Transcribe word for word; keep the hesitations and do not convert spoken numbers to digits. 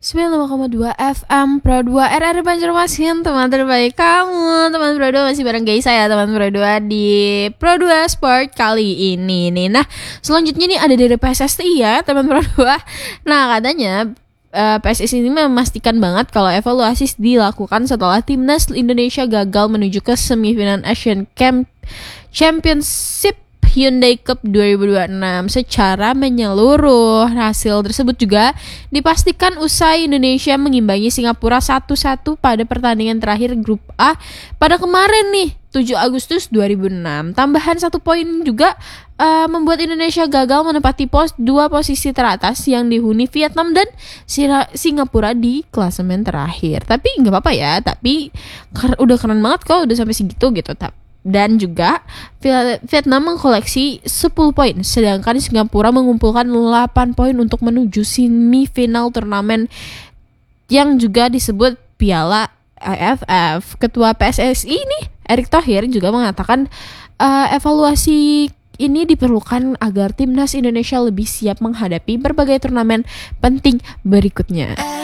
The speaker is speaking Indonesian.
sembilan puluh lima koma dua F M Pro dua R R Banjarmasin, teman terbaik kamu. Teman Pro dua masih bareng guys saya, teman Pro dua di Pro dua Sport kali ini nih. Nah, selanjutnya nih ada dari P S S I ya, teman Pro dua. Nah, katanya uh, P S S I ini memastikan banget kalau evaluasi dilakukan setelah timnas Indonesia gagal menuju ke semifinal Asian Camp Championship Hyundai Cup dua ribu dua puluh enam secara menyeluruh. Hasil tersebut juga dipastikan usai Indonesia mengimbangi Singapura satu satu pada pertandingan terakhir grup A pada kemarin nih tujuh Agustus dua ribu enam. Tambahan satu poin juga uh, membuat Indonesia gagal menempati pos dua posisi teratas yang dihuni Vietnam dan Singapura di klasemen terakhir. Tapi nggak apa-apa ya, tapi ker- udah keren banget kok udah sampai segitu gitu. Tapi dan juga Vietnam mengkoleksi sepuluh poin, sedangkan Singapura mengumpulkan delapan poin untuk menuju semifinal turnamen yang juga disebut Piala A F F. Ketua P S S I ini Erick Thohir juga mengatakan uh, evaluasi ini diperlukan agar timnas Indonesia lebih siap menghadapi berbagai turnamen penting berikutnya.